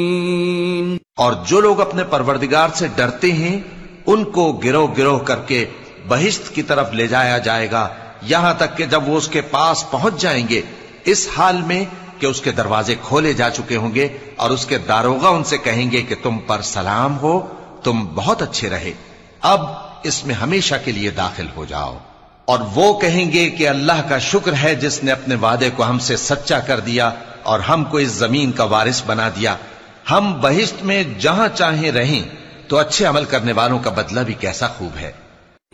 और जो लोग अपने परवरदिगार से डरते हैं उनको गिरोह गिरोह करके बहिश्त की तरफ ले जाया जाएगा, यहां तक कि जब वो उसके पास पहुंच जाएंगे इस हाल में कि उसके दरवाजे खोले जा चुके होंगे और उसके दारोगा उनसे कहेंगे कि तुम पर सलाम हो, तुम बहुत अच्छे रहे, अब इसमें हमेशा के लिए दाखिल हो जाओ। और वो कहेंगे कि अल्लाह का शुक्र है जिसने अपने वादे को हमसे सच्चा कर दिया और हमको इस जमीन का वारिस बना दिया। हम बहिश्त में जहां चाहें रहें, तो अच्छे अमल करने वालों का बदला भी कैसा खूब है।